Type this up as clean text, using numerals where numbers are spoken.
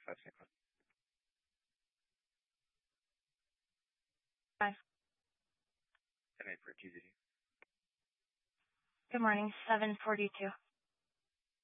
5 seconds. Hi. And for GZD. Good morning. 7:42.